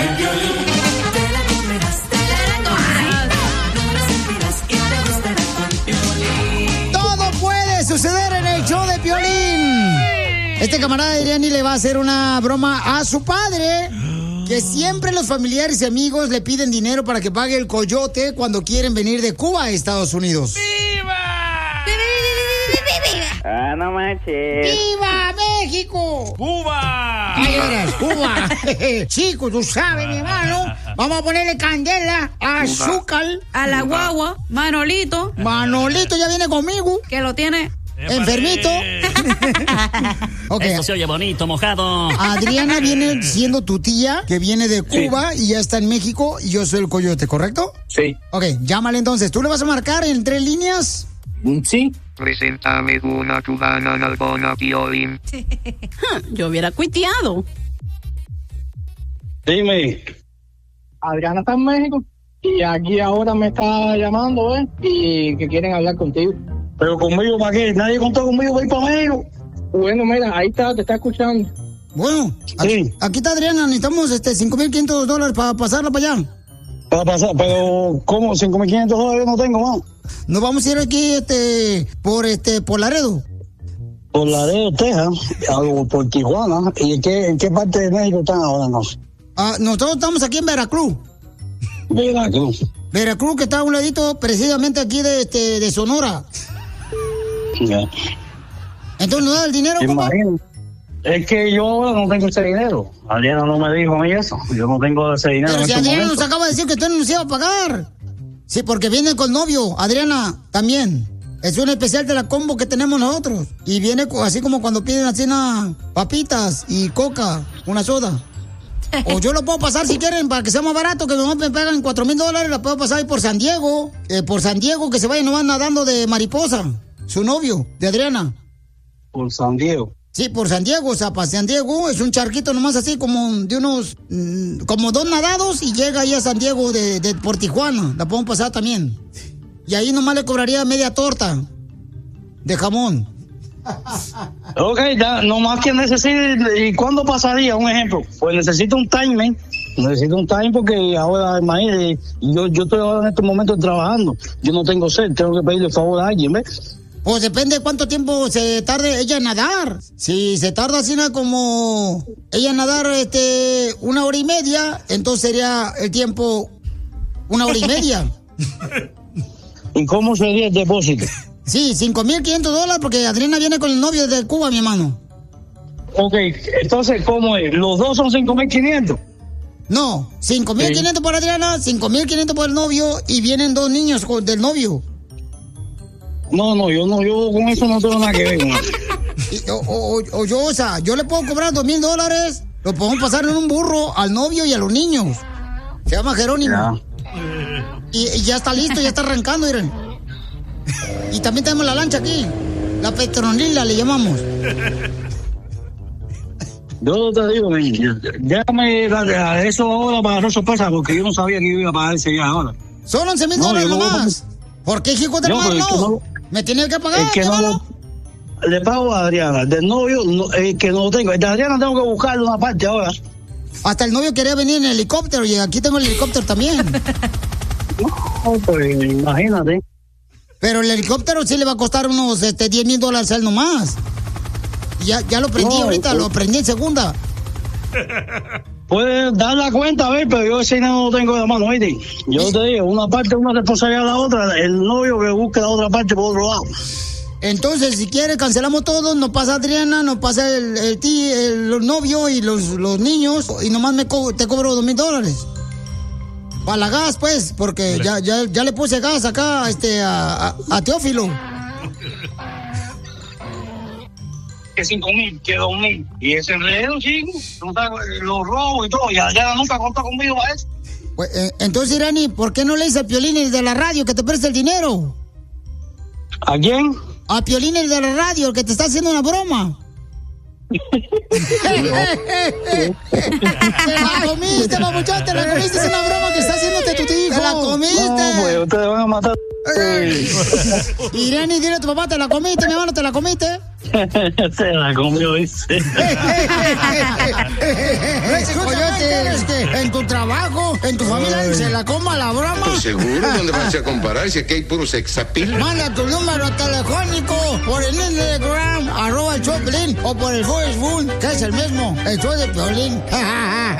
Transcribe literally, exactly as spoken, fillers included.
El Piolín. Te la comerás, te la comerás. No la sentirás y te gustará con Piolín. Todo puede suceder en el show de Piolín. Este camarada Adrián le va a hacer una broma a su padre. Que siempre los familiares y amigos le piden dinero para que pague el coyote cuando quieren venir de Cuba a Estados Unidos. ¡Viva! Ah, no manches. ¡Viva México! ¡Cuba! Ahí eres, Cuba. Chico, tú sabes, mi hermano. Vamos a ponerle candela, azúcar. A la guagua, Manolito. Manolito ya viene conmigo. Que lo tiene... enfermito. Okay. Eso se oye bonito, mojado. Adriana viene siendo tu tía, que viene de Cuba, sí, y ya está en México, y yo soy el coyote, ¿correcto? Sí. Ok, llámale entonces. ¿Tú le vas a marcar en tres líneas? Sí. Preséntame una cubana nalgona, Piolín. Yo hubiera cuiteado. Dime. Adriana está en México y aquí ahora me está llamando, ¿eh? Y que quieren hablar contigo. Pero conmigo, ¿para qué? Nadie contó conmigo para ir para México. Bueno, mira, ahí está, te está escuchando. Bueno, aquí, Sí. aquí está Adriana. Necesitamos este cinco mil quinientos dólares para pasarla para allá. Para pasar, pero ¿cómo? cinco mil quinientos dólares no tengo más. Nos vamos a ir aquí este por este por Laredo. Por Laredo, Texas, algo por Tijuana. ¿Y en qué, en qué parte de México están ahora? No sé. Ah, nosotros estamos aquí en Veracruz. Veracruz. Veracruz, que está a un ladito precisamente aquí de este de Sonora. Ya. Entonces, ¿no da el dinero, compa? Imagino. Es que yo ahora no tengo ese dinero. Adriana no me dijo a mí eso. Yo no tengo ese dinero. Pero en si este Adriana momento. nos acaba de decir que usted no nos iba a pagar. Sí, porque viene con novio. Adriana, también. Es un especial de la combo que tenemos nosotros. Y viene co- así como cuando piden así una papitas y coca, una soda. O yo lo puedo pasar si quieren para que sea más barato, que nomás me pagan cuatro mil dólares, la puedo pasar ahí por San Diego. Eh, por San Diego, que se vaya nomás nadando de mariposa. Su novio, de Adriana. Por San Diego. Sí, por San Diego, o sea, para San Diego es un charquito nomás así como de unos, mm, como dos nadados y llega ahí a San Diego de, de por Tijuana, la podemos pasar también. Y ahí nomás le cobraría media torta de jamón. Ok, ya, no más que necesite. ¿Y cuándo pasaría? Un ejemplo. Pues necesito un timing. Necesito un time porque ahora, imagínate, yo, yo estoy ahora en este momento trabajando. Yo no tengo sed, tengo que pedirle favor a alguien, ¿ves? Pues depende de cuánto tiempo se tarde ella en nadar. Si se tarda así nada como ella en nadar este, una hora y media, entonces sería el tiempo una hora y media. ¿Y cómo sería el depósito? Sí, cinco mil quinientos dólares porque Adriana viene con el novio de Cuba, mi hermano. Ok, entonces, ¿cómo es? ¿Los dos son cinco mil quinientos? No, cinco mil quinientos por Adriana, cinco mil quinientos por el novio y vienen dos niños con- del novio. No, no, yo no, yo con eso no tengo nada que ver. Con eso. Y- o, o- o yo, o sea, yo le puedo cobrar dos mil dólares, lo podemos pasar en un burro al novio y a los niños. Se llama Jerónimo. Ya. Y, y ya está listo, ya está arrancando, miren. Y también tenemos la lancha aquí, la Petronila le llamamos. Yo te digo, mi, déjame a eso ahora para no sorpresa, porque yo no sabía que iba a pagar ese viaje ahora. Son once mil No, dólares yo no voy a nomás. ¿Por qué, hijo de No, hermano? pero es que no- ¿Me tiene que pagar? Es que no llévalo. lo- le pago a Adriana. Del novio, no, es que no lo tengo. El de Adriana tengo que buscarle una parte ahora. Hasta el novio quería venir en helicóptero y aquí tengo el helicóptero también. No, pues imagínate. Pero el helicóptero sí le va a costar unos este, diez mil dólares a él nomás. Ya, ya lo prendí No, ahorita, pues- lo prendí en segunda. Puedes dar la cuenta, a ver, pero yo ese dinero no lo tengo de la mano, ¿viste? Yo te digo, una parte una responsabilidad de la otra, el novio que busque la otra parte por otro lado. Entonces, si quiere, cancelamos todo, nos pasa Adriana, nos pasa el, el, tí- el, los novios y los, los niños, y nomás me co- te cobro dos mil dólares. Para la gas, pues, porque ya, ya, ya le puse gas acá este, a, a, a Teófilo. Que cinco mil, que dos mil. Y ese enredo, chico, no está- los robos y todo, y Adriana nunca contó conmigo para eso. Pues, eh, entonces, Irani, ¿por qué no le dice a Piolín de la radio que te preste el dinero? ¿A quién? A Piolín el de la radio, el que te está haciendo una broma. Te la comiste, papuchón, te la comiste, es una broma que está haciéndote tu hijo. Te la comiste. No, pues ustedes van a matar. Irani, dile a tu papá, te la comiste, mi hermano, te la comiste. Se la comió, dice. Ese coyote, es que en tu trabajo, en tu familia, se la coma la broma. Pues seguro, ¿dónde vas a comparar? Si aquí hay puro sexapil. Manda tu número telefónico por el Instagram, arroba el show de Piolín, o por el Facebook, que es el mismo, el show de Piolín.